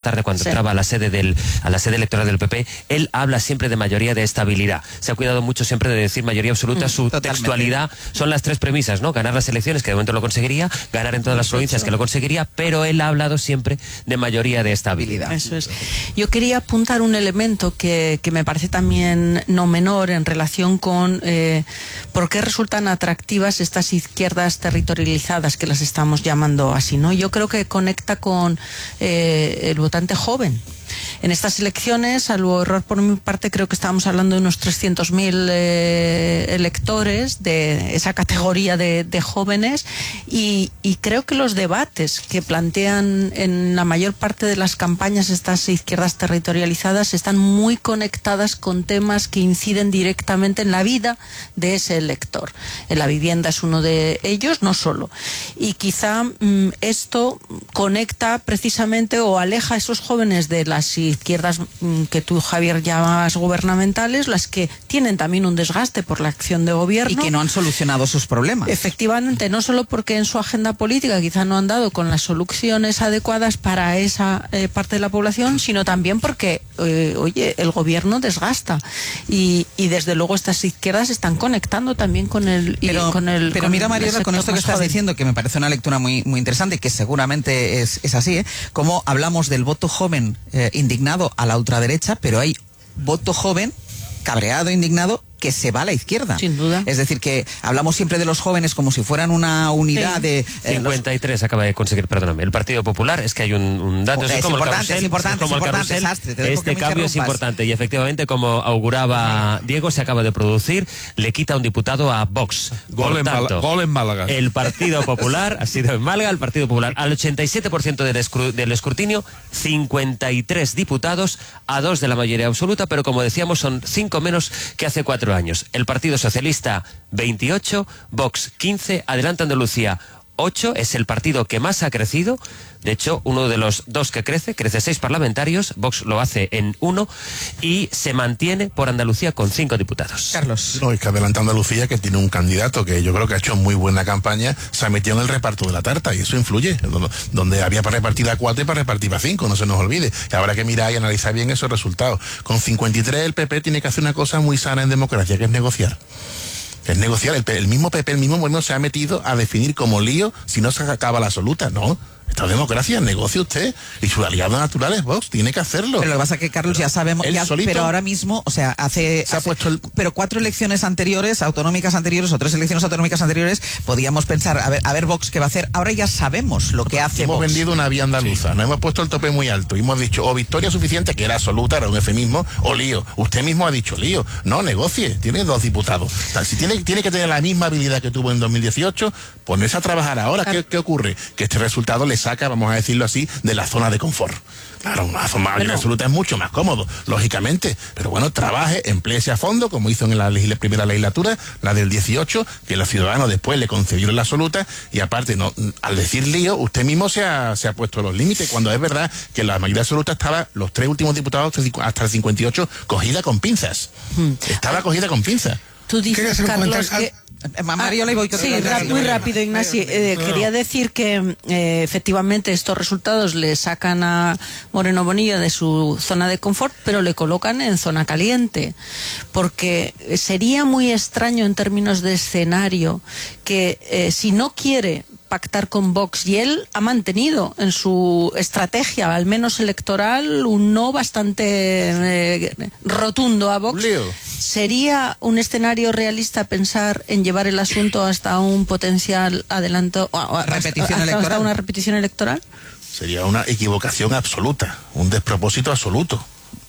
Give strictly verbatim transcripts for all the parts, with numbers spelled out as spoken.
tarde cuando sí. entraba a la sede del a la sede electoral del P P, él habla siempre de mayoría de estabilidad. Se ha cuidado mucho siempre de decir mayoría absoluta. Mm, Su totalmente. Textualidad son las tres premisas, ¿no? Ganar las elecciones, que de momento lo conseguiría, ganar en todas las provincias, que lo conseguiría, pero él ha hablado siempre de mayoría de estabilidad. Eso es. Yo quería apuntar un elemento que, que me parece también no menor en relación con eh, por qué resultan atractivas estas izquierdas territorializadas, que las estamos llamando así, ¿no? Yo creo que conecta con eh, el votante joven. En estas elecciones, salvo error por mi parte, creo que estábamos hablando de unos trescientos mil eh, electores de esa categoría de, de jóvenes y, y creo que los debates que plantean en la mayor parte de las campañas estas izquierdas territorializadas están muy conectadas con temas que inciden directamente en la vida de ese elector. En la vivienda es uno de ellos, no solo. Y quizá mmm, esto conecta precisamente o aleja a esos jóvenes de las izquierdas que tú, Javier, llamas gubernamentales, las que tienen también un desgaste por la acción de gobierno. Y que no han solucionado sus problemas. Efectivamente, no solo porque en su agenda política quizá no han dado con las soluciones adecuadas para esa eh, parte de la población, sino también porque, eh, oye, el gobierno desgasta. Y, y desde luego estas izquierdas están conectando también con el... Pero, y con el pero con mira, Mariola, con esto que estás joven. diciendo, que me parece una lectura muy, muy interesante, que seguramente es, es así, ¿eh? Como hablamos del voto joven eh, indignado a la ultraderecha, pero hay voto joven, cabreado, indignado, que se va a la izquierda. Sin duda. Es decir, que hablamos siempre de los jóvenes como si fueran una unidad sí. de... Eh, cincuenta y tres los... acaba de conseguir, perdóname, el Partido Popular, es que hay un, un dato... Es, es, como importante, el carrusel, es importante, es como es importante, el desastre, carrusel, este cambio es importante y efectivamente, como auguraba Diego, se acaba de producir, le quita un diputado a Vox. Gol, en, tanto, gol en Málaga. El Partido Popular ha sido en Málaga, el Partido Popular al ochenta y siete por ciento del, escru, del escrutinio, cincuenta y tres diputados a dos de la mayoría absoluta, pero como decíamos son cinco menos que hace cuatro años. El Partido Socialista veintiocho, Vox quince, Adelante Andalucía ocho, es el partido que más ha crecido. De hecho, uno de los dos que crece, crece seis parlamentarios, Vox lo hace en uno y se mantiene por Andalucía con cinco diputados. Carlos. No, es que Adelante Andalucía, que tiene un candidato que yo creo que ha hecho muy buena campaña, se ha metido en el reparto de la tarta y eso influye. Donde había para repartir a cuatro y para repartir a cinco, no se nos olvide. Y habrá que mirar y analizar bien esos resultados. Con cincuenta y tres el P P tiene que hacer una cosa muy sana en democracia, que es negociar. Es negociar. El, el mismo P P, el mismo gobierno se ha metido a definir como lío si no se acaba la absoluta. No. Esta democracia, negocie usted y su aliado natural es Vox, tiene que hacerlo. Pero lo que pasa es que, Carlos, ya sabemos, ya, pero ahora mismo, o sea, hace, se ha hace puesto el... pero cuatro elecciones anteriores, autonómicas anteriores, o tres elecciones autonómicas anteriores, podíamos pensar, a ver, a ver Vox qué va a hacer. Ahora ya sabemos lo que hace hemos Vox. Hemos vendido una vía andaluza, sí. Nos hemos puesto el tope muy alto y hemos dicho, o victoria suficiente, que era absoluta, era un eufemismo, o lío. Usted mismo ha dicho lío. No, negocie, tiene dos diputados. O sea, si tiene, tiene que tener la misma habilidad que tuvo en dos mil dieciocho, ponerse a trabajar ahora. ¿Qué, ¿Qué ocurre? Que este resultado le saca, vamos a decirlo así, de la zona de confort. Claro, una zona mayoría absoluta es mucho más cómodo, lógicamente, pero bueno, trabaje, empléese a fondo, como hizo en la legisl- primera legislatura, la del dieciocho, que los ciudadanos después le concedieron la absoluta, y aparte, no, al decir lío, usted mismo se ha, se ha puesto los límites, cuando es verdad que la mayoría absoluta estaba, los tres últimos diputados hasta el cincuenta y ocho, cogida con pinzas. Hmm. Estaba cogida con pinzas. Tú dices, Carlos, que... Mario, le voy a sí, muy rápido, Ignacio. Eh, quería decir que eh, efectivamente estos resultados le sacan a Moreno Bonilla de su zona de confort, pero le colocan en zona caliente, porque sería muy extraño en términos de escenario que eh, si no quiere pactar con Vox, y él ha mantenido en su estrategia, al menos electoral, un no bastante eh, rotundo a Vox. Leo. ¿Sería un escenario realista pensar en llevar el asunto hasta un potencial adelanto, o repetición hasta, hasta una repetición electoral? Sería una equivocación absoluta, un despropósito absoluto.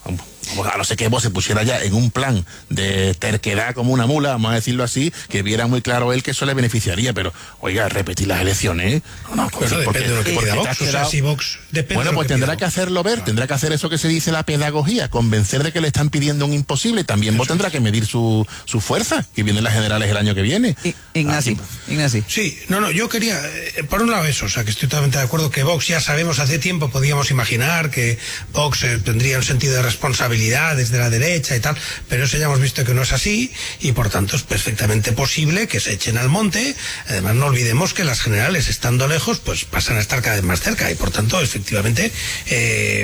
A no ser que vos se pusiera ya en un plan de terquedad como una mula, vamos a decirlo así, que viera muy claro él que eso le beneficiaría, pero, oiga, repetir las elecciones, no, no, pues eso depende de lo que quiera Vox, quedado... o sea, si Vox depende bueno, de lo pues que tendrá pida que hacerlo ver, tendrá que hacer eso que se dice la pedagogía, convencer de que le están pidiendo un imposible, también vos tendrá que medir su, su fuerza, que vienen las generales el año que viene. I, Ignacio, ah, Ignacio. Sí, no, no, yo quería, eh, por un lado eso, o sea, que estoy totalmente de acuerdo que Vox, ya sabemos, hace tiempo podíamos imaginar que Vox eh, tendría un sentido de responsabilidad desde la derecha y tal, pero eso ya hemos visto que no es así y por tanto es perfectamente posible que se echen al monte. Además no olvidemos que las generales, estando lejos, pues pasan a estar cada vez más cerca y por tanto efectivamente eh,